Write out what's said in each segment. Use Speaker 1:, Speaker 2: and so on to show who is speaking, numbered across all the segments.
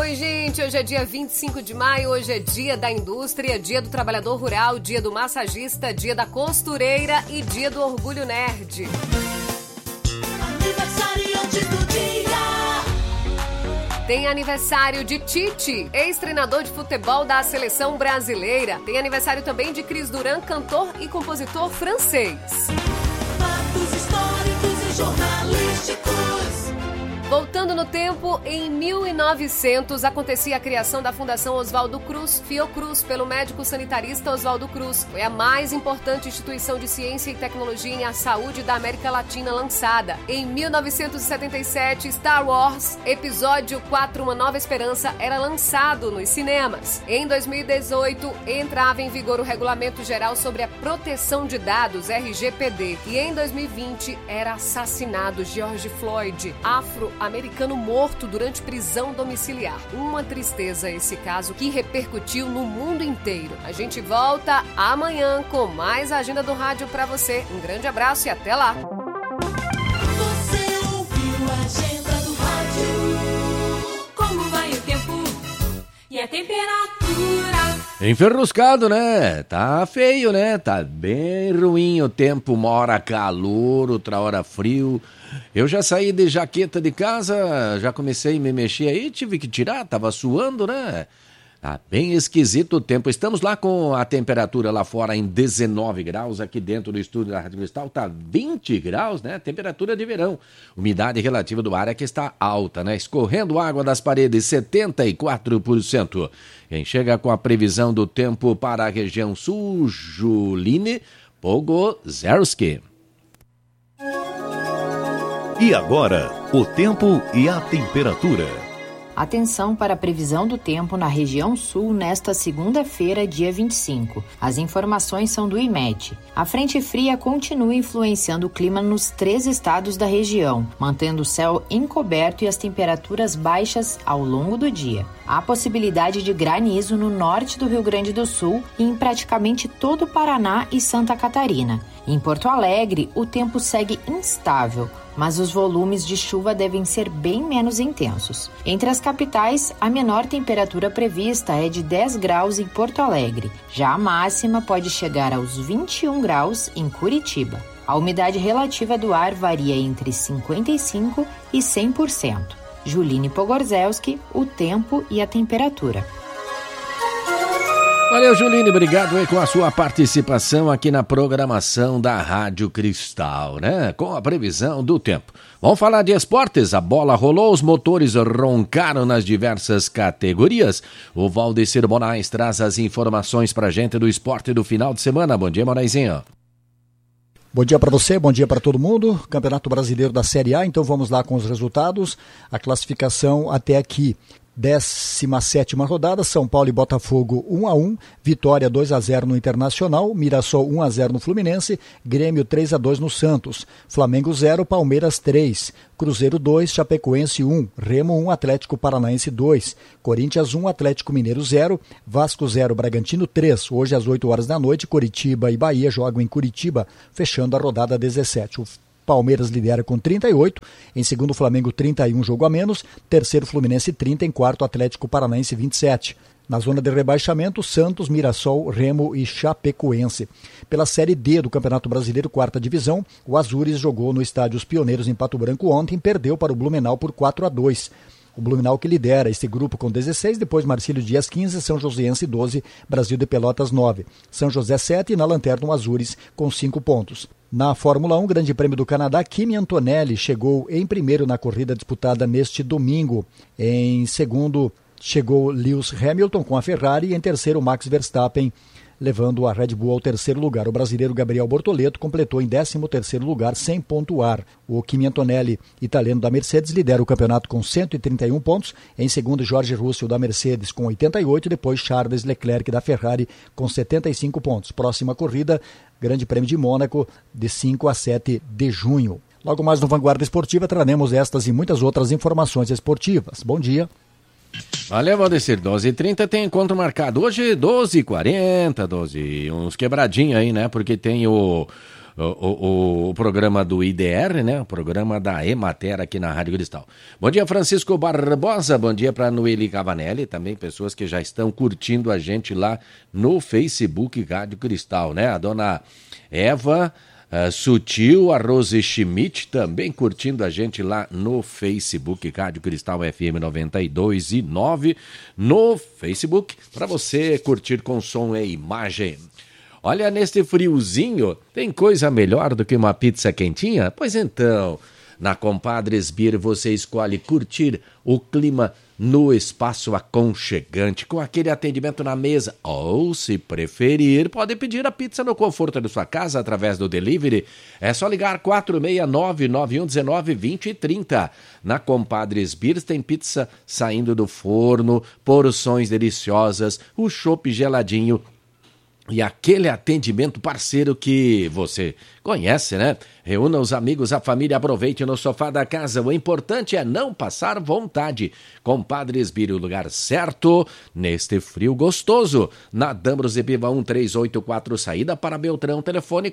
Speaker 1: Oi, gente, hoje é dia 25 de maio, hoje é dia da indústria, dia do trabalhador rural, dia do massagista, dia da costureira e dia do orgulho nerd. Aniversariante do dia. Tem aniversário de Tite, ex-treinador de futebol da seleção brasileira. Tem aniversário também de Cris Duran, cantor e compositor francês. Fatos históricos e jornalísticos. Voltando no tempo, em 1900 acontecia a criação da Fundação Oswaldo Cruz, Fiocruz, pelo médico sanitarista Oswaldo Cruz. Foi a mais importante instituição de ciência e tecnologia em saúde da América Latina lançada. Em 1977, Star Wars, episódio 4, Uma Nova Esperança, era lançado nos cinemas. Em 2018, entrava em vigor o Regulamento Geral sobre a Proteção de Dados, RGPD. E em 2020, era assassinado George Floyd, afro-americano morto durante prisão domiciliar. Uma tristeza esse caso que repercutiu no mundo inteiro. A gente volta amanhã com mais agenda do rádio pra você. Um grande abraço e até lá.
Speaker 2: Você ouviu a agenda do rádio? Como vai o tempo e a temperatura?
Speaker 3: Enferruscado, né? Tá feio, né? Tá bem ruim o tempo. Uma hora calor, outra hora frio. Eu já saí de jaqueta de casa, já comecei a me mexer aí, tive que tirar, tava suando, né? Tá bem esquisito o tempo. Estamos lá com a temperatura lá fora em 19 graus, aqui dentro do estúdio da Rádio Cristal tá 20 graus, né? Temperatura de verão. Umidade relativa do ar é que está alta, né? Escorrendo água das paredes, 74%. Quem chega com a previsão do tempo para a região sul, Juline Pogozerski.
Speaker 4: E agora, o tempo e a temperatura.
Speaker 5: Atenção para a previsão do tempo na região sul nesta segunda-feira, dia 25. As informações são do IMET. A frente fria continua influenciando o clima nos 3 estados da região, mantendo o céu encoberto e as temperaturas baixas ao longo do dia. Há possibilidade de granizo no norte do Rio Grande do Sul e em praticamente todo o Paraná e Santa Catarina. Em Porto Alegre, o tempo segue instável, mas os volumes de chuva devem ser bem menos intensos. Entre as capitais, a menor temperatura prevista é de 10 graus em Porto Alegre. Já a máxima pode chegar aos 21 graus em Curitiba. A umidade relativa do ar varia entre 55% e 100%. Juline Pogorzelski, o tempo e a temperatura.
Speaker 3: Valeu, Juline, obrigado aí com a sua participação aqui na programação da Rádio Cristal, né? Com a previsão do tempo. Vamos falar de esportes, a bola rolou, os motores roncaram nas diversas categorias. O Valdecir Moraes traz as informações pra gente do esporte do final de semana. Bom dia, Moraizinho.
Speaker 6: Bom dia para você, bom dia para todo mundo. Campeonato Brasileiro da Série A, então vamos lá com os resultados. A classificação até aqui. 17ª rodada, São Paulo e Botafogo 1-1, Vitória 2-0 no Internacional, Mirassol 1-0 no Fluminense, Grêmio 3-2 no Santos, Flamengo 0, Palmeiras 3, Cruzeiro 2, Chapecoense 1, Remo 1, Atlético Paranaense 2, Corinthians 1, Atlético Mineiro 0, Vasco 0, Bragantino 3. Hoje às 8 horas da noite, Coritiba e Bahia jogam em Curitiba, fechando a rodada 17. O Palmeiras lidera com 38, em segundo Flamengo 31, jogo a menos, terceiro Fluminense 30, em quarto Atlético Paranaense 27. Na zona de rebaixamento, Santos, Mirassol, Remo e Chapecoense. Pela Série D do Campeonato Brasileiro, 4ª divisão, o Azures jogou no estádio Os Pioneiros em Pato Branco ontem, perdeu para o Blumenau por 4-2. O Blumenau que lidera este grupo com 16, depois Marcílio Dias 15, São Joséense 12, Brasil de Pelotas 9. São José 7 e na lanterna o Azures com 5 pontos. Na Fórmula 1, Grande Prêmio do Canadá, Kimi Antonelli chegou em primeiro na corrida disputada neste domingo. Em segundo chegou Lewis Hamilton com a Ferrari e em terceiro Max Verstappen, levando a Red Bull ao terceiro lugar. O brasileiro Gabriel Bortoleto completou em 13º lugar sem pontuar. O Kimi Antonelli, italiano da Mercedes, lidera o campeonato com 131 pontos. Em segundo, Jorge Russell da Mercedes com 88, depois Charles Leclerc da Ferrari com 75 pontos. Próxima corrida, Grande Prêmio de Mônaco, de 5 a 7 de junho. Logo mais no Vanguarda Esportiva traremos estas e muitas outras informações esportivas. Bom dia.
Speaker 3: Valeu, Valdecir. 12h30 tem encontro marcado. Hoje, 12h40, uns quebradinhos aí, né? Porque tem o programa do IDR, né? O programa da Emater aqui na Rádio Cristal. Bom dia, Francisco Barbosa. Bom dia para Noeli Cavanelli. Também pessoas que já estão curtindo a gente lá no Facebook Rádio Cristal, né? A dona Eva Sutil, a Rose Schmidt também curtindo a gente lá no Facebook Rádio Cristal FM 92.9 no Facebook, para você curtir com som e imagem. Olha, neste friozinho, tem coisa melhor do que uma pizza quentinha? Pois então, na Compadres Beer você escolhe curtir o clima no espaço aconchegante, com aquele atendimento na mesa, ou, se preferir, pode pedir a pizza no conforto de sua casa através do delivery. É só ligar 469-9119-2030. Na Compadres Beers tem pizza saindo do forno, porções deliciosas, o chopp geladinho e aquele atendimento parceiro que você conhece, né? Reúna os amigos, a família, aproveite no sofá da casa. O importante é não passar vontade. Compadres Beer, o lugar certo neste frio gostoso. Na Dambros Epiva 1384, saída para Beltrão, telefone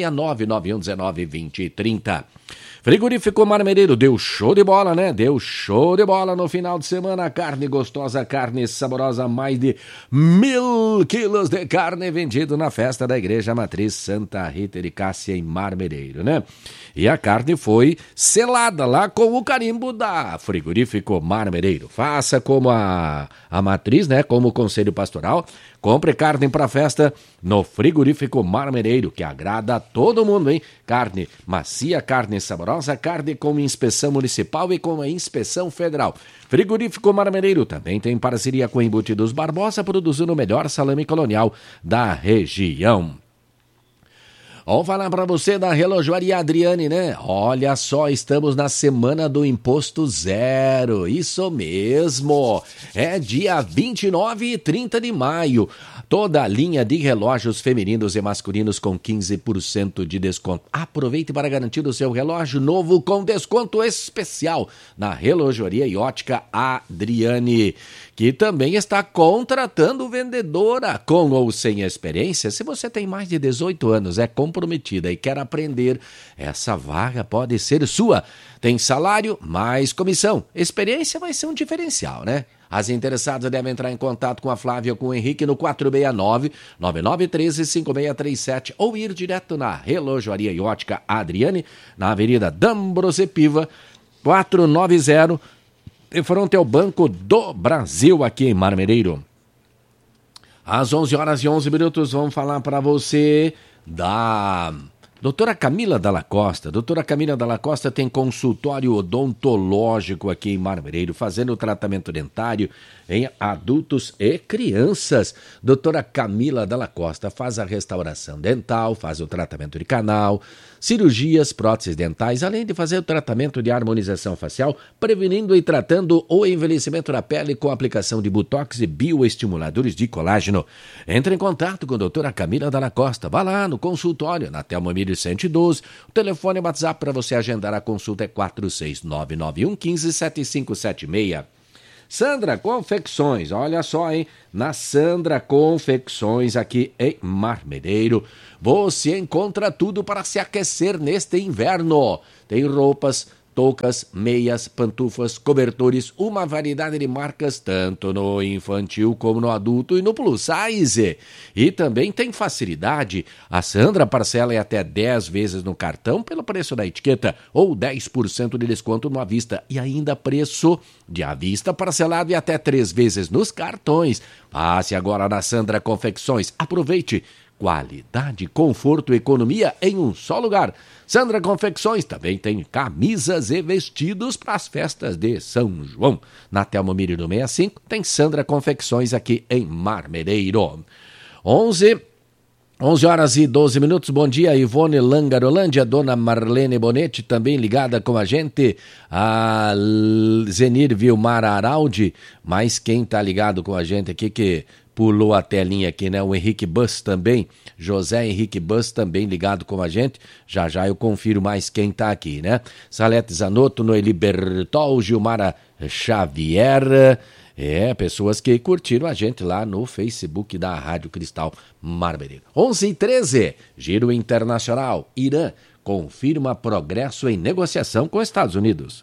Speaker 3: 469-9119-2030. Frigorífico Marmereiro, deu show de bola, né? Deu show de bola no final de semana. Carne gostosa, carne saborosa, mais de 1.000 quilos de carne vendido na festa da Igreja Matriz Santa Rita de Cássia em Marmereiro, né? E a carne foi selada lá com o carimbo da Frigorífico Marmereiro. Faça como a Matriz, né? Como o Conselho Pastoral. Compre carne para festa no Frigorífico Marmereiro, que agrada a todo mundo, hein? Carne macia, carne saborosa, carne com inspeção municipal e com a inspeção federal. Frigorífico Marmereiro também tem parceria com Embutidos Barbosa, produzindo o melhor salame colonial da região. Vamos falar para você da Relojoaria Adriane, né? Olha só, estamos na semana do Imposto Zero. Isso mesmo. É dia 29 e 30 de maio. Toda a linha de relógios femininos e masculinos com 15% de desconto. Aproveite para garantir o seu relógio novo com desconto especial na Relojoaria e Ótica Adriane, que também está contratando vendedora com ou sem experiência. Se você tem mais de 18 anos, é comprometida e quer aprender, essa vaga pode ser sua. Tem salário mais comissão. Experiência vai ser um diferencial, né? As interessadas devem entrar em contato com a Flávia ou com o Henrique no 469-9913-5637 ou ir direto na Relojoaria e Ótica Adriane, na Avenida Dambros Epiva, 490, de frente ao Banco do Brasil, aqui em Marmereiro. Às 11h11, vamos falar para você da doutora Camila Dalla Costa. Doutora Camila Dalla Costa tem consultório odontológico aqui em Marmereiro, fazendo tratamento dentário em adultos e crianças. Doutora Camila Dalla Costa faz a restauração dental, faz o tratamento de canal, cirurgias, próteses dentais, além de fazer o tratamento de harmonização facial, prevenindo e tratando o envelhecimento da pele com aplicação de botox e bioestimuladores de colágeno. Entre em contato com a doutora Camila Dalla Costa. Vá lá no consultório, na Thelma Miller 112. O telefone e WhatsApp para você agendar a consulta é 46991157576. Sandra Confecções, olha só, hein? Na Sandra Confecções, aqui em Marmereiro, você encontra tudo para se aquecer neste inverno. Tem roupas, toucas, meias, pantufas, cobertores, uma variedade de marcas, tanto no infantil como no adulto e no plus size. E também tem facilidade. A Sandra parcela em até 10 vezes no cartão pelo preço da etiqueta ou 10% de desconto no à vista. E ainda preço de à vista parcelado e até 3 vezes nos cartões. Passe agora na Sandra Confecções. Aproveite. Qualidade, conforto e economia em um só lugar. Sandra Confecções também tem camisas e vestidos para as festas de São João. Na Thelma Miller no 65 tem Sandra Confecções aqui em Marmereiro. 11h12. Bom dia, Ivone Langarolândia, dona Marlene Bonetti, também ligada com a gente, a Zenir Vilmar Araldi, mas quem está ligado com a gente aqui que pulou a telinha aqui, né? O Henrique Bus também, José Henrique Bus também ligado com a gente. Já já eu confiro mais quem tá aqui, né? Salete Zanotto, Noeli Bertol, Gilmara Xavier, Pessoas que curtiram a gente lá no Facebook da Rádio Cristal Maravilha. 11h13, Giro Internacional. Irã confirma progresso em negociação com os Estados Unidos.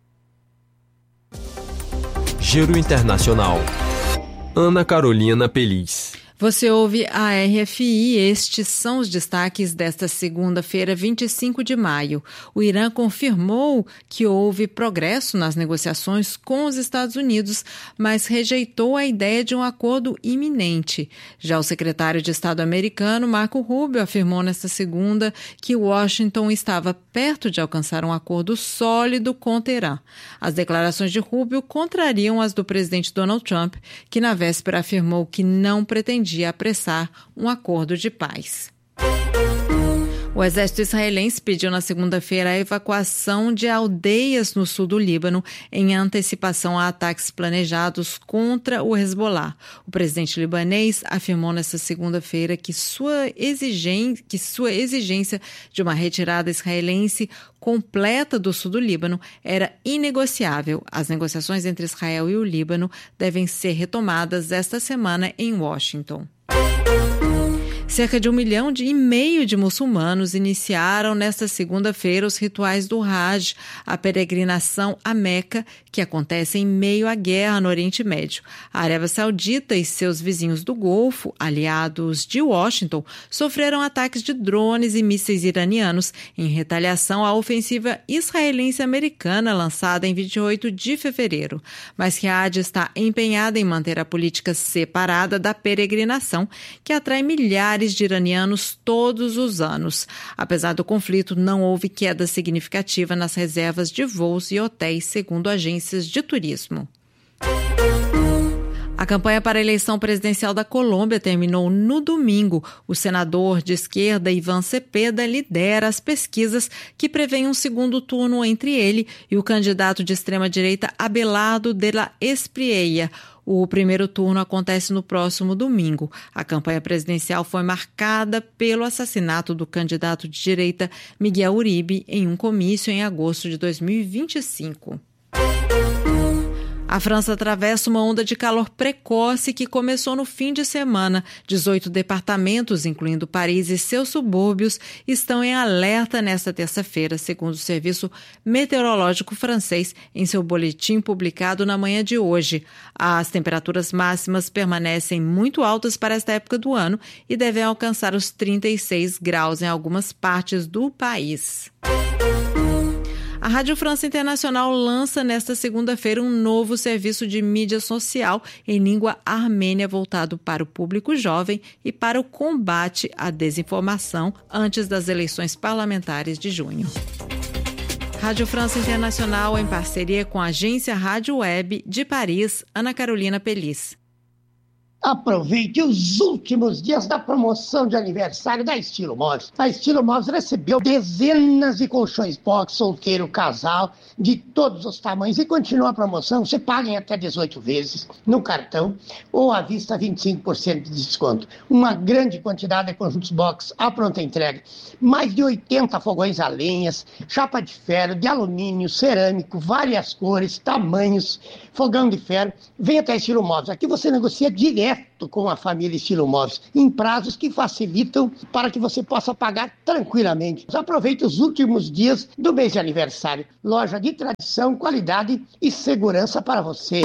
Speaker 7: Giro Internacional. Ana Carolina Peliz.
Speaker 8: Você ouve a RFI, estes são os destaques desta segunda-feira, 25 de maio. O Irã confirmou que houve progresso nas negociações com os Estados Unidos, mas rejeitou a ideia de um acordo iminente. Já o secretário de Estado americano, Marco Rubio, afirmou nesta segunda que Washington estava perto de alcançar um acordo sólido com Teherã. As declarações de Rubio contrariam as do presidente Donald Trump, que na véspera afirmou que não pretendia apressar um acordo de paz. O exército israelense pediu na segunda-feira a evacuação de aldeias no sul do Líbano em antecipação a ataques planejados contra o Hezbollah. O presidente libanês afirmou nesta segunda-feira que sua exigência de uma retirada israelense completa do sul do Líbano era inegociável. As negociações entre Israel e o Líbano devem ser retomadas esta semana em Washington. Cerca de 1,5 milhão de muçulmanos iniciaram nesta segunda-feira os rituais do Hajj, a peregrinação a Meca, que acontece em meio à guerra no Oriente Médio. A Arábia Saudita e seus vizinhos do Golfo, aliados de Washington, sofreram ataques de drones e mísseis iranianos em retaliação à ofensiva israelense-americana lançada em 28 de fevereiro. Mas Riad está empenhada em manter a política separada da peregrinação, que atrai milhares de iranianos todos os anos. Apesar do conflito, não houve queda significativa nas reservas de voos e hotéis, segundo agências de turismo. A campanha para a eleição presidencial da Colômbia terminou no domingo. O senador de esquerda Iván Cepeda lidera as pesquisas que prevêem um segundo turno entre ele e o candidato de extrema-direita Abelardo de la Espriella. O primeiro turno acontece no próximo domingo. A campanha presidencial foi marcada pelo assassinato do candidato de direita Miguel Uribe em um comício em agosto de 2025. A França atravessa uma onda de calor precoce que começou no fim de semana. 18 departamentos, incluindo Paris e seus subúrbios, estão em alerta nesta terça-feira, segundo o Serviço Meteorológico francês, em seu boletim publicado na manhã de hoje. As temperaturas máximas permanecem muito altas para esta época do ano e devem alcançar os 36 graus em algumas partes do país. A Rádio França Internacional lança nesta segunda-feira um novo serviço de mídia social em língua armênia voltado para o público jovem e para o combate à desinformação antes das eleições parlamentares de junho. Rádio França Internacional em parceria com a agência Rádio Web de Paris, Ana Carolina Peliz.
Speaker 9: Aproveite os últimos dias da promoção de aniversário da Estilo Móveis. A Estilo Móveis recebeu dezenas de colchões box, solteiro, casal, de todos os tamanhos. E continua a promoção, você paga em até 18 vezes no cartão ou à vista 25% de desconto. Uma grande quantidade de conjuntos box à pronta entrega. Mais de 80 fogões a lenhas, chapa de ferro, de alumínio, cerâmico, várias cores, tamanhos, fogão de ferro. Vem até a Estilo Móveis. Aqui você negocia direto com a família Estilo Móveis, em prazos que facilitam para que você possa pagar tranquilamente. Aproveite os últimos dias do mês de aniversário. Loja de tradição, qualidade e segurança para você.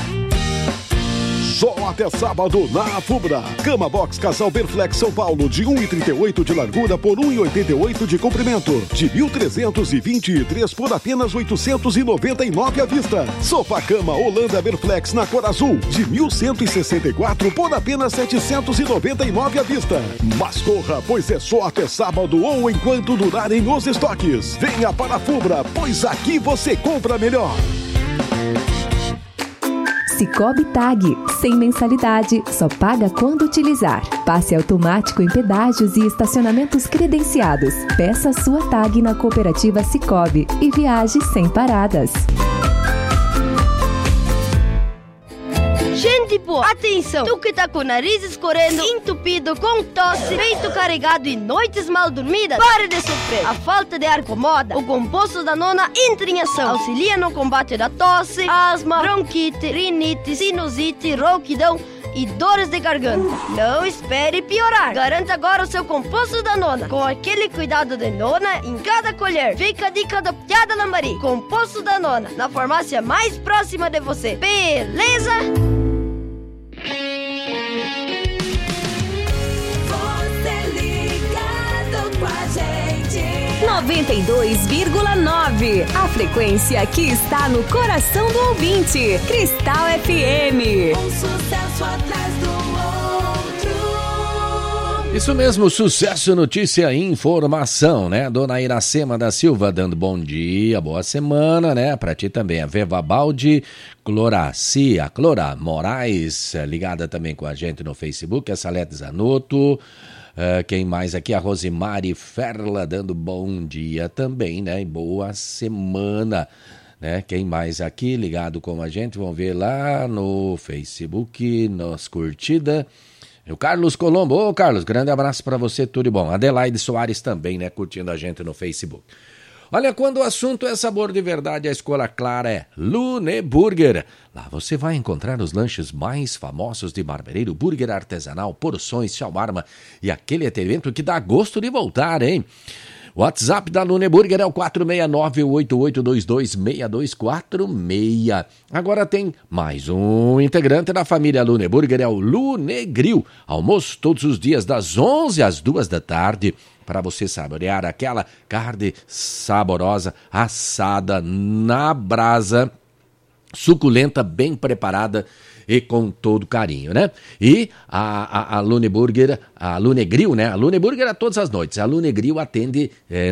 Speaker 10: Só até sábado na Fubra. Cama Box Casal Berflex São Paulo de 1,38 de largura por 1,88 de comprimento. De 1.323 por apenas 899 à vista. Sofá Cama Holanda Berflex na cor azul de 1.164 por apenas 799 à vista. Mas corra, pois é só até sábado ou enquanto durarem os estoques. Venha para a Fubra, pois aqui você compra melhor.
Speaker 11: Sicoob Tag, sem mensalidade, só paga quando utilizar. Passe automático em pedágios e estacionamentos credenciados. Peça sua tag na cooperativa Sicoob e viaje sem paradas.
Speaker 12: Gente boa, atenção! Tu que tá com o nariz escorrendo, entupido, com tosse, peito carregado e noites mal dormidas, pare de sofrer. A falta de ar incomoda, o composto da Nona entra em ação. Auxilia no combate da tosse, asma, bronquite, rinite, sinusite, rouquidão e dores de garganta. Não espere piorar. Garanta agora o seu composto da Nona, com aquele cuidado de Nona em cada colher. Fica a dica do Piada Lambari. Composto da Nona, na farmácia mais próxima de você. Beleza?
Speaker 2: Você ligado com a gente.
Speaker 11: 92,9. A frequência que está no coração do ouvinte. Cristal FM.
Speaker 2: Um sucesso atrás do outro.
Speaker 3: Isso mesmo, sucesso, notícia e informação, né? Dona Iracema da Silva dando bom dia, boa semana, né? Pra ti também, a Veva Baldi, Clora Moraes, ligada também com a gente no Facebook, a Salete Zanotto. Quem mais aqui? A Rosimari Ferla dando bom dia também, né? E boa semana, né? Quem mais aqui ligado com a gente? Vamos ver lá no Facebook, nas curtidas. O Carlos Colombo. Ô, Carlos, grande abraço para você, tudo de bom. Adelaide Soares também, né? Curtindo a gente no Facebook. Olha, quando o assunto é sabor de verdade, a escolha clara é Luneburger. Lá você vai encontrar os lanches mais famosos de Marmereiro, burger artesanal, porções, shawarma e aquele atendimento que dá gosto de voltar, hein? O WhatsApp da Luneburger é o 469-8822-6246. Agora tem mais um integrante da família Luneburger, é o Lunegril. Almoço todos os dias das 11 às 2 da tarde. Para você saborear aquela carne saborosa, assada na brasa, suculenta, bem preparada e com todo carinho, né? E a Luneburger, a Lunegril, né? A Luneburger é todas as noites. A Lunegril atende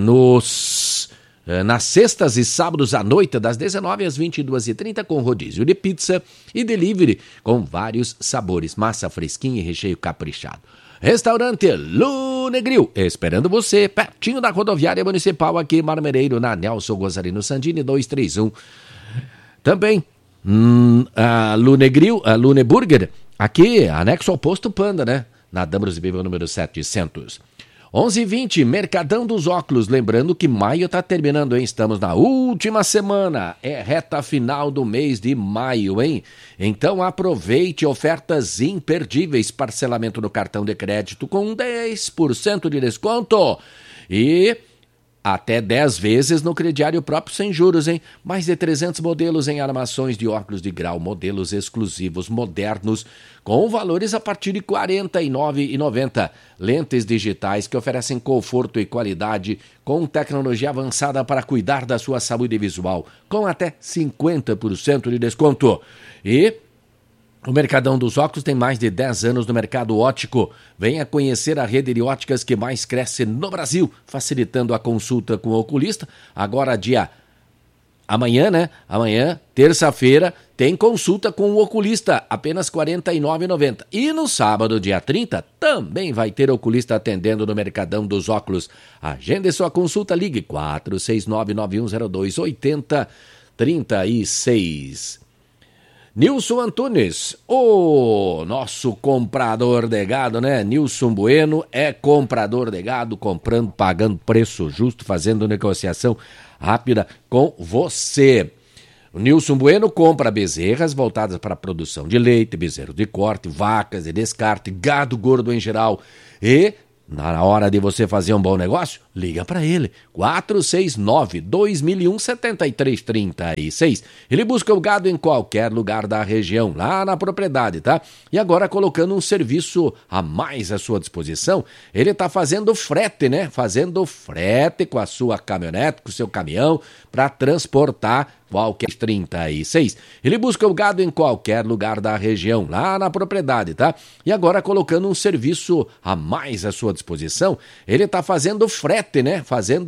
Speaker 3: nas sextas e sábados à noite, das 19 às 22h30, com rodízio de pizza e delivery com vários sabores, massa fresquinha e recheio caprichado. Restaurante Lunegril, esperando você, pertinho da rodoviária municipal aqui em Marmereiro, na Nelson Gozarino Sandini 231. Também, a Lunegril, a Luneburger, aqui, anexo ao posto Panda, né? Na Dambros de Biba, número 700. 11h20, Mercadão dos Óculos. Lembrando que maio está terminando, hein? Estamos na última semana. É reta final do mês de maio, hein? Então aproveite ofertas imperdíveis. Parcelamento no cartão de crédito com 10% de desconto. E até 10 vezes no crediário próprio sem juros, hein? Mais de 300 modelos em armações de óculos de grau, modelos exclusivos, modernos, com valores a partir de R$ 49,90. Lentes digitais que oferecem conforto e qualidade, com tecnologia avançada para cuidar da sua saúde visual, com até 50% de desconto. E o Mercadão dos Óculos tem mais de 10 anos no mercado óptico. Venha conhecer a rede de óticas que mais cresce no Brasil, facilitando a consulta com o oculista. Agora, amanhã, né? Amanhã, terça-feira, tem consulta com o oculista, apenas R$ 49,90. E no sábado, dia 30, também vai ter oculista atendendo no Mercadão dos Óculos. Agende sua consulta, ligue 469-9102-8036. Nilson Antunes, o nosso comprador de gado, né? Nilson Bueno é comprador de gado, comprando, pagando preço justo, fazendo negociação rápida com você. O Nilson Bueno compra bezerras voltadas para a produção de leite, bezerro de corte, vacas de descarte, gado gordo em geral. E na hora de você fazer um bom negócio, liga para ele, 469-2001-7336. Ele busca o gado em qualquer lugar da região, lá na propriedade, tá? E agora colocando um serviço a mais à sua disposição, ele tá fazendo frete, né? Fazendo frete com a sua caminhonete, com o seu caminhão, para transportar qualquer 36. Ele busca o gado em qualquer lugar da região, lá na propriedade, tá? E agora colocando um serviço a mais à sua disposição, ele tá fazendo frete, né? Fazendo